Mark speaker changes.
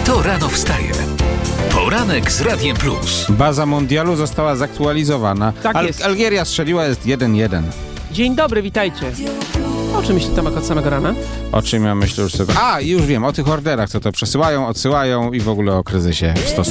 Speaker 1: Kto rano wstaje? Poranek z Radiem Plus.
Speaker 2: Baza mundialu została zaktualizowana.
Speaker 3: Tak jest.
Speaker 2: Algieria strzeliła, jest 1-1.
Speaker 3: Dzień dobry, witajcie. O czym myśli Tomek od samego rana?
Speaker 2: O czym ja myślę już sobie? Już wiem, o tych orderach, co to przesyłają, odsyłają i w ogóle o kryzysie w stosunku